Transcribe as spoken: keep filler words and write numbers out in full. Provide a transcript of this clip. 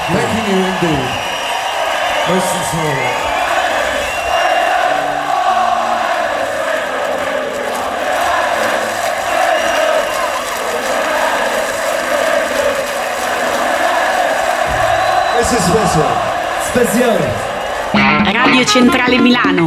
Thanking you indeed. Most sincerely. This is special. Speciale. Radio Centrale Milano.